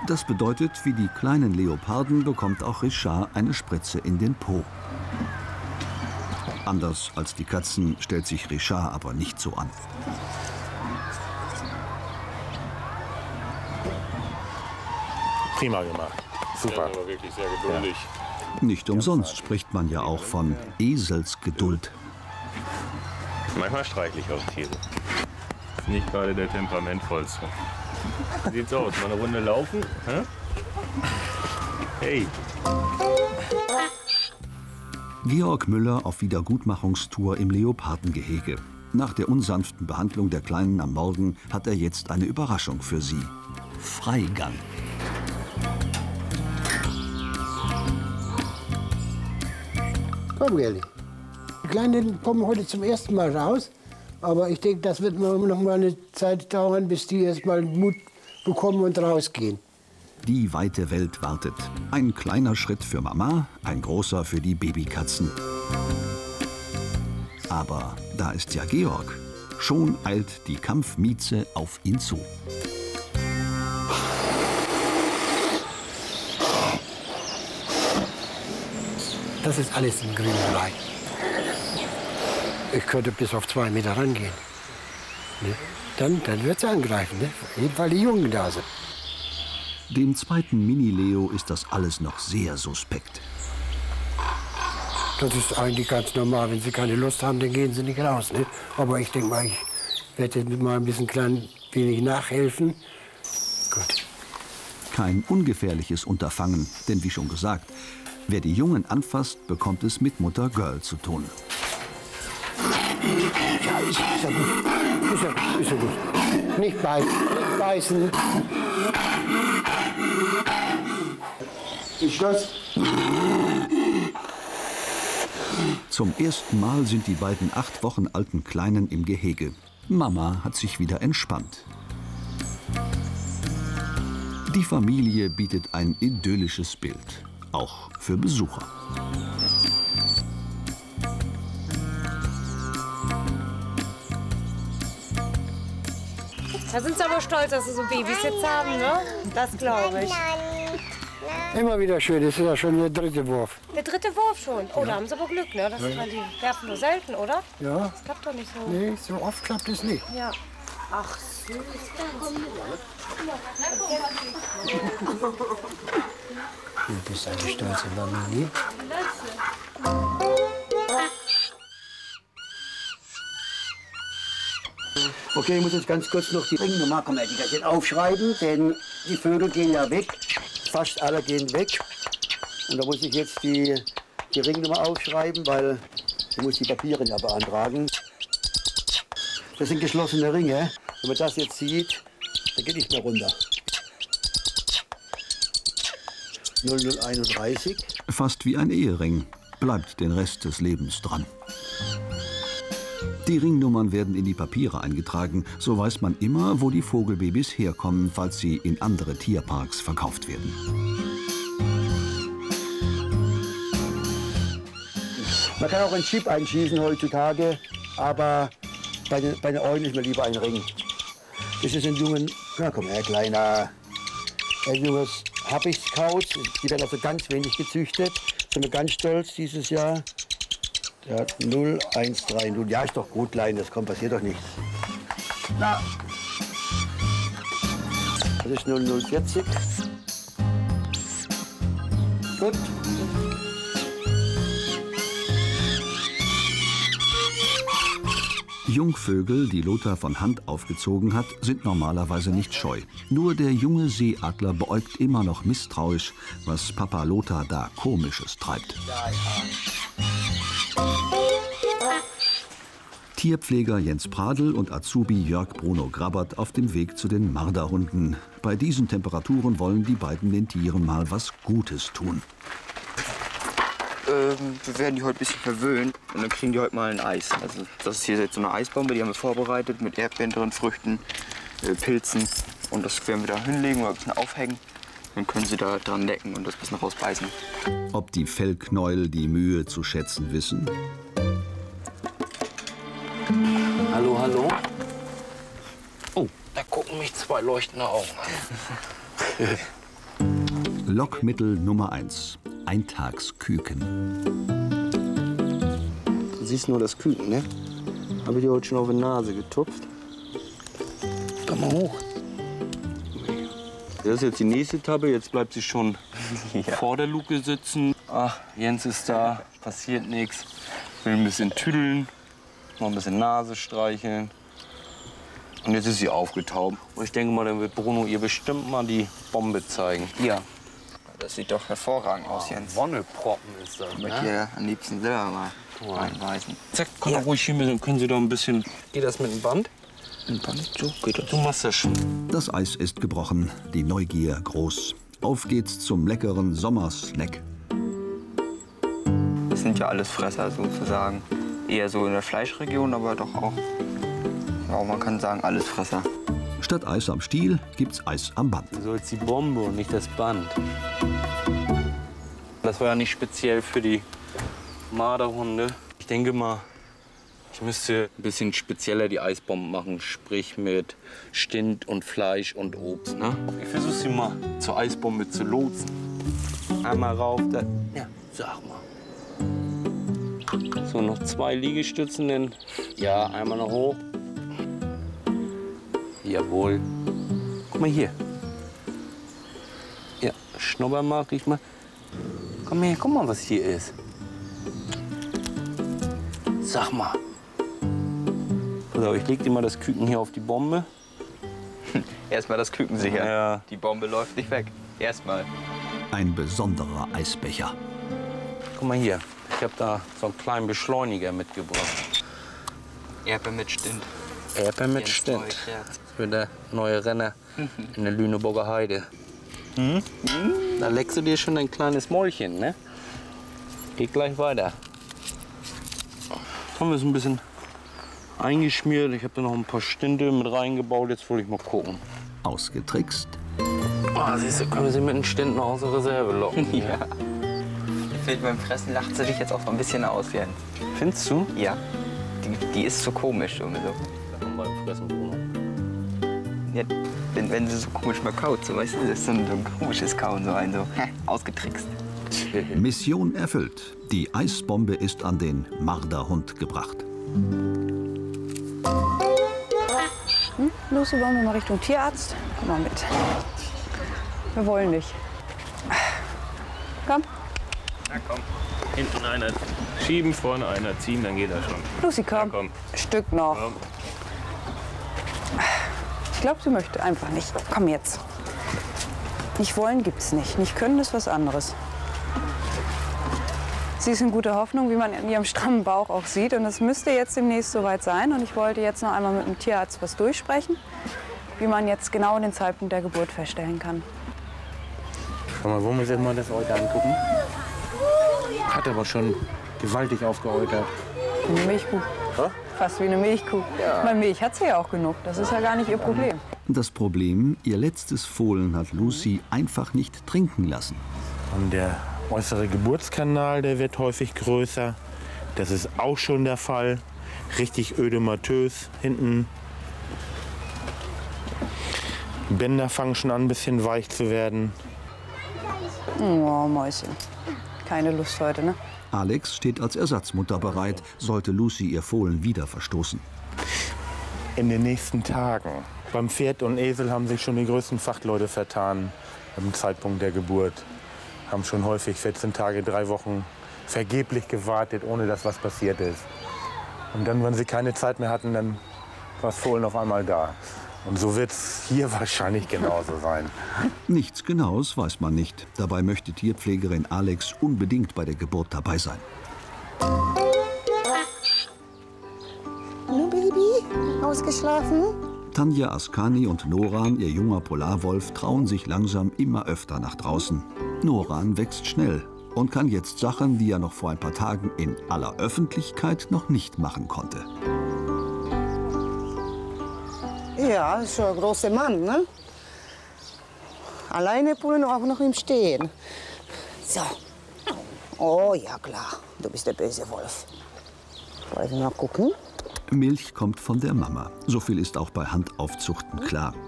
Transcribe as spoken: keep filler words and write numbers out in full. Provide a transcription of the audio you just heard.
Das bedeutet, wie die kleinen Leoparden bekommt auch Richard eine Spritze in den Po. Anders als die Katzen stellt sich Richard aber nicht so an. Prima gemacht. Super. Aber wirklich sehr geduldig. Ja. Nicht umsonst spricht man ja auch von Eselsgeduld. Manchmal streichle ich auch Tiere. Nicht gerade der temperamentvollste. Wie sieht's aus? Mal eine Runde laufen? Hä? Hey. Georg Müller auf Wiedergutmachungstour im Leopardengehege. Nach der unsanften Behandlung der Kleinen am Morgen hat er jetzt eine Überraschung für sie. Freigang. Komm, Gerli. Die Kleinen kommen heute zum ersten Mal raus. Aber ich denke, das wird noch mal eine Zeit dauern, bis die erst mal Mut bekommen und rausgehen. Die weite Welt wartet. Ein kleiner Schritt für Mama, ein großer für die Babykatzen. Aber da ist ja Georg. Schon eilt die Kampfmieze auf ihn zu. Das ist alles im grünen Bereich. Ich könnte bis auf zwei Meter rangehen. Ne? Dann, dann wird es angreifen, ne? Auf jeden Fall die Jungen da sind. Dem zweiten Mini-Leo ist das alles noch sehr suspekt. Das ist eigentlich ganz normal. Wenn sie keine Lust haben, dann gehen sie nicht raus. Ne? Aber ich denke mal, ich werde mal ein bisschen klein wenig nachhelfen. Gut. Kein ungefährliches Unterfangen, denn wie schon gesagt, wer die Jungen anfasst, bekommt es mit Mutter Girl zu tun. Ja, ist, ist ja gut. Ist ja gut, ist ja gut. Nicht beißen, nicht beißen. Ist Schluss. Zum ersten Mal sind die beiden acht Wochen alten Kleinen im Gehege. Mama hat sich wieder entspannt. Die Familie bietet ein idyllisches Bild, auch für Besucher. Da sind sie aber stolz, dass sie so Babys jetzt haben, ne? Das glaube ich. Immer wieder schön, das ist ja schon der dritte Wurf. Der dritte Wurf schon? Oh, da haben sie aber Glück, ne? Das, die werfen nur selten, oder? Ja. Das klappt doch nicht so. Nee, so oft klappt es nicht. Ja. Ach, süß. Du bist eine stolze Mama, ne? Okay, ich muss jetzt ganz kurz noch die Ringnummer die kann ich jetzt aufschreiben, denn die Vögel gehen ja weg. Fast alle gehen weg. Und da muss ich jetzt die, die Ringnummer aufschreiben, weil ich muss die Papiere ja beantragen. Das sind geschlossene Ringe. Wenn man das jetzt sieht, dann geht nicht mehr runter. null null einunddreißig. Fast wie ein Ehering, bleibt den Rest des Lebens dran. Die Ringnummern werden in die Papiere eingetragen, so weiß man immer, wo die Vogelbabys herkommen, falls sie in andere Tierparks verkauft werden. Man kann auch einen Chip einschießen heutzutage, aber bei den, bei den Eulen ist mir lieber ein Ring. Das ist ein jungen, na komm her, kleiner, ein junges Habichtskauz. Die werden also ganz wenig gezüchtet. Sind wir ganz stolz dieses Jahr. Der hat null eins drei null. Ja, ist doch gut, Klein, das kommt, passiert doch nichts. Na. Das ist null null vierzig. Gut. Jungvögel, die Lothar von Hand aufgezogen hat, sind normalerweise nicht scheu. Nur der junge Seeadler beäugt immer noch misstrauisch, was Papa Lothar da Komisches treibt. Tierpfleger Jens Pradl und Azubi Jörg Bruno Grabbert auf dem Weg zu den Marderhunden. Bei diesen Temperaturen wollen die beiden den Tieren mal was Gutes tun. Ähm, wir werden die heute ein bisschen verwöhnen und dann kriegen die heute mal ein Eis. Also das ist hier jetzt so eine Eisbombe, die haben wir vorbereitet mit Erdbeeren drin, Früchten, äh, Pilzen. Und das werden wir da hinlegen oder ein bisschen aufhängen. Dann können sie da dran lecken und das ein bisschen rausbeißen. Ob die Fellknäuel die Mühe zu schätzen wissen? Hallo, hallo. Oh, da gucken mich zwei leuchtende Augen an. Lockmittel Nummer eins. Eintagsküken. Du siehst nur das Küken, ne? Habe ich dir heute schon auf die Nase getupft. Komm mal hoch. Das ist jetzt die nächste Etappe. Jetzt bleibt sie schon ja. vor der Luke sitzen. Ach, Jens ist da, passiert nichts. Will ein bisschen tüdeln, noch ein bisschen Nase streicheln. Und jetzt ist sie aufgetaucht. Und ich denke mal, dann wird Bruno ihr bestimmt mal die Bombe zeigen. Ja. Das sieht doch hervorragend aus, Jens. Wonneproppen ist das, Ich möchte hier am liebsten selber mal reinweisen. Zack, komm ja. ruhig hier mit, dann können Sie doch ein bisschen... Geht das mit dem Band? Ein Band? So geht das. Du machst das schon. Das Eis ist gebrochen, die Neugier groß. Auf geht's zum leckeren Sommersnack. Das sind ja alles Fresser sozusagen. Eher so in der Fleischregion, aber doch auch, ja, man kann sagen, alles Fresser. Statt Eis am Stiel gibt's Eis am Band. Du sollst die Bombe und nicht das Band. Das war ja nicht speziell für die Marderhunde. Ich denke mal, ich müsste ein bisschen spezieller die Eisbomben machen, sprich mit Stint und Fleisch und Obst. Ne? Ich versuche sie mal zur Eisbombe zu lotsen. Einmal rauf, da. Ja, sag mal. So, noch zwei Liegestützen, denn ja, einmal noch hoch. Jawohl. Guck mal hier. Ja, schnubber mal, riech mal. Komm her, guck mal, was hier ist. Sag mal. So, ich leg dir mal das Küken hier auf die Bombe. Erstmal das Küken sicher. Ja. Die Bombe läuft nicht weg. Erstmal. Ein besonderer Eisbecher. Guck mal hier. Ich habe da so einen kleinen Beschleuniger mitgebracht. Erdbeer mit Stint. Erdbeer mit Jens Stint. neue Kerze. Für der neue Renner in der Lüneburger Heide. Mhm. Da leckst du dir schon ein kleines Mäulchen, ne? Geht gleich weiter. Haben wir es ein bisschen eingeschmiert. Ich habe da noch ein paar Stinte mit reingebaut. Jetzt wollte ich mal gucken. Ausgetrickst. Ah, siehst du, können wir sie mit den Stinten noch aus der Reserve locken. Ja. Ich finde, beim Fressen lacht sie dich jetzt auch so ein bisschen aus, Jens. Findest du? Ja. Die, die ist so komisch irgendwie so. Beim Fressen, Bruno. Ja, wenn, wenn sie so komisch mal kaut, so, weißt du, das ist so ein, so ein komisches Kauen, so ein so hä, ausgetrickst. Mission erfüllt. Die Eisbombe ist an den Marderhund gebracht. Hm? Lucy, wollen wir mal Richtung Tierarzt? Komm mal mit. Wir wollen dich. Komm. Na komm. Hinten einer schieben, vorne einer ziehen, dann geht er schon. Lucy, komm. Na, komm. Stück noch. Komm. Ich glaube, sie möchte einfach nicht. Komm jetzt. Nicht wollen gibt's nicht. Nicht können ist was anderes. Sie ist in guter Hoffnung, wie man in ihrem strammen Bauch auch sieht. Und es müsste jetzt demnächst soweit sein. Und ich wollte jetzt noch einmal mit dem Tierarzt was durchsprechen, wie man jetzt genau den Zeitpunkt der Geburt feststellen kann. Schau mal, wollen wir uns mal das Euter angucken? Hat aber schon gewaltig aufgeäutert. Wie eine Milchkuh. Ha? Fast wie eine Milchkuh. Ja. Weil Milch hat sie ja auch genug. Das ist ja gar nicht ihr Problem. Das Problem, ihr letztes Fohlen hat Lucy einfach nicht trinken lassen. Und der äußere Geburtskanal, der wird häufig größer. Das ist auch schon der Fall. Richtig ödematös hinten. Die Bänder fangen schon an, ein bisschen weich zu werden. Oh, Mäuschen. Keine Lust heute, ne? Alex steht als Ersatzmutter bereit, sollte Lucy ihr Fohlen wieder verstoßen. In den nächsten Tagen. Beim Pferd und Esel haben sich schon die größten Fachleute vertan am Zeitpunkt der Geburt. Haben schon häufig vierzehn Tage, drei Wochen vergeblich gewartet, ohne dass was passiert ist. Und dann, wenn sie keine Zeit mehr hatten, dann war das Fohlen auf einmal da. Und so wird es hier wahrscheinlich genauso sein. Nichts Genaues weiß man nicht. Dabei möchte Tierpflegerin Alex unbedingt bei der Geburt dabei sein. Hallo Baby, ausgeschlafen? Tanja Askani und Noran, ihr junger Polarwolf, trauen sich langsam immer öfter nach draußen. Noran wächst schnell und kann jetzt Sachen, die er noch vor ein paar Tagen in aller Öffentlichkeit noch nicht machen konnte. Ja, ist schon ein großer Mann, ne? Alleine pullen auch noch im Stehen. So. Oh ja, klar, du bist der böse Wolf. Wollen wir mal gucken? Milch kommt von der Mama. So viel ist auch bei Handaufzuchten klar.